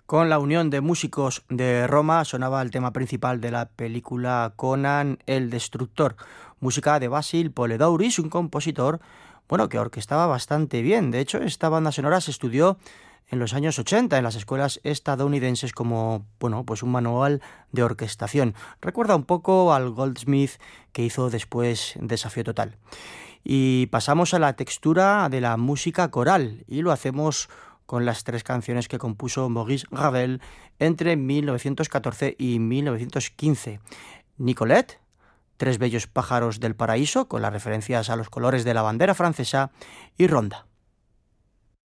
Con la unión de músicos de Roma sonaba el tema principal de la película Conan el Destructor, música de Basil Poledouris, un compositor, bueno, que orquestaba bastante bien. De hecho, esta banda sonora se estudió en los años 80 en las escuelas estadounidenses como, bueno, pues un manual de orquestación. Recuerda un poco al Goldsmith que hizo después Desafío Total. Y pasamos a la textura de la música coral y lo hacemos con las tres canciones que compuso Maurice Ravel entre 1914 y 1915. Nicolette, Tres bellos pájaros del paraíso, con las referencias a los colores de la bandera francesa, y Ronda.